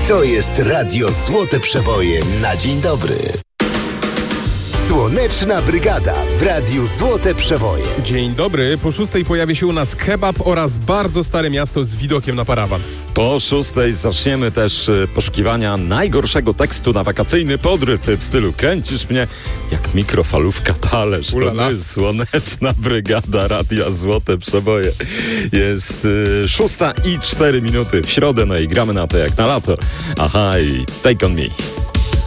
To jest Radio Złote Przeboje na dzień dobry. Słoneczna Brygada w Radiu Złote Przeboje. Dzień dobry. Po 6:00 pojawi się u nas kebab oraz bardzo stare miasto z widokiem na parawan. Po 6:00 zaczniemy też poszukiwania najgorszego tekstu na wakacyjny podryw w stylu kręcisz mnie jak mikrofalówka talerz. To jest Słoneczna Brygada Radia Złote Przeboje. Jest 6:04 w środę, no i gramy na to jak na lato. Aha, i Take On Me.